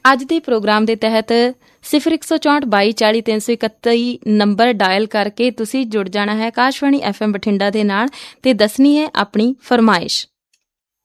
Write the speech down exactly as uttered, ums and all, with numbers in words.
ਅੱਜ ਦੇ ਪ੍ਰੋਗਰਾਮ ਦੇ ਤਹਿਤ ਸਿਫਰ ਇੱਕ ਸੌ ਚੌਂਹਠ ਬਾਈ ਚਾਲੀ ਤਿੰਨ ਸੌ ਇਕੱਤੀ ਨੰਬਰ ਡਾਇਲ ਕਰਕੇ ਤੁਸੀਂ ਜੁੜ ਜਾਣਾ ਹੈ ਆਕਾਸ਼ਵਾਣੀ ਐਫ ਐਮ ਬਠਿੰਡਾ ਦੇ ਨਾਲ ਤੇ ਦੱਸਣੀ ਹੈ ਆਪਣੀ ਫਰਮਾਇਸ਼।